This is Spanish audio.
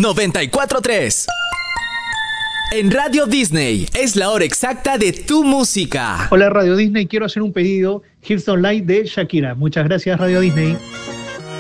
94.3. En Radio Disney es la hora exacta de tu música. Hola Radio Disney, quiero hacer un pedido. Hips Don't Lie de Shakira. Muchas gracias Radio Disney.